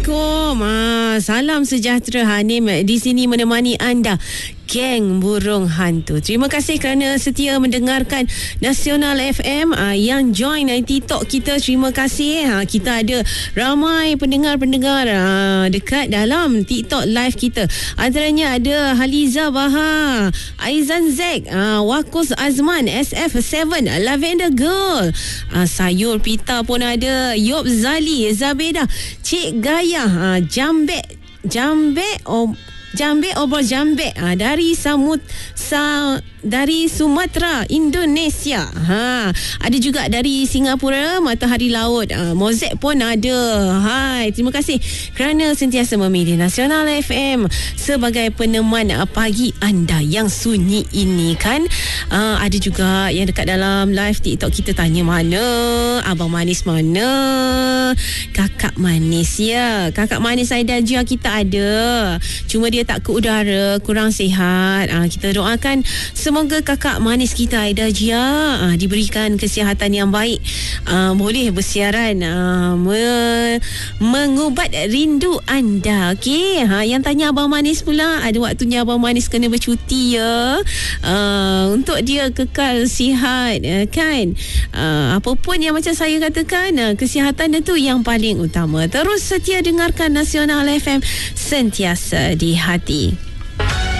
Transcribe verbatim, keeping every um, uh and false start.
Assalamualaikum. Ah, salam sejahtera. Hanim di sini menemani anda, geng burung hantu. Terima kasih kerana setia mendengarkan Nasional F M. ah, yang join uh, TikTok kita. Terima kasih. Ha, kita ada ramai pendengar-pendengar ah, dekat dalam TikTok live kita. Antaranya ada Haliza Baha, Aizan Zek, ah, Wakus Azman, S F tujuh, Lavender Girl, ah, Sayur Pita pun ada, Yop Zali, Zabeda, Cik Gaya, ah, Jambek Jambek oh, Jambek Obor Jambek ah, dari Samut sa, dari Sumatera, Indonesia. Ha, ada juga dari Singapura, Matahari Laut. Ah, Mozek pun ada. Hai, terima kasih kerana sentiasa memilih Nasional F M sebagai peneman ah, pagi anda yang sunyi ini kan. Ah, ada juga yang dekat dalam live TikTok kita tanya mana abang manis, mana kakak manis. Ya, kakak manis Aida Jia kita ada. Cuma dia tak ke udara, kurang sihat. Ah, kita doakan semoga kakak manis kita Aida Jia ah, diberikan kesihatan yang baik, ah, boleh bersiaran, ah, me- mengubat rindu anda. Okey, ha, yang tanya abang manis pula, ada waktunya abang manis kena bercuti ya, ah, untuk dia kekal sihat, ah, kan. Ah, apa pun yang macam saya katakan, ah, kesihatan itu yang paling utama. Terus setia dengarkan Nasional F M, sentiasa di hati.